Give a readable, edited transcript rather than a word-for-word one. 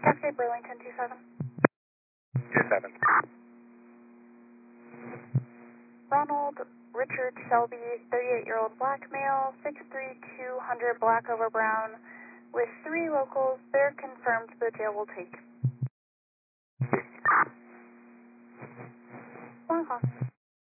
Taxi Burlington 27. 27. Ronald Richard Shelby, 38-year-old black male, 6'3", 200, black over brown, with 3 locals. They're confirmed the jail will take.